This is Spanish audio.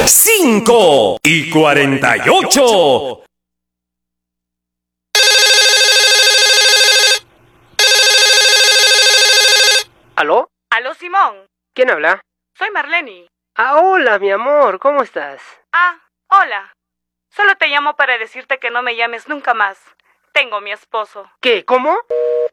5:48. ¿Aló? Aló, Simón. ¿Quién habla? Soy Marleni. Ah, hola, mi amor, ¿cómo estás? Ah, hola. Solo te llamo para decirte que no me llames nunca más. Tengo mi esposo. ¿Qué? ¿Cómo?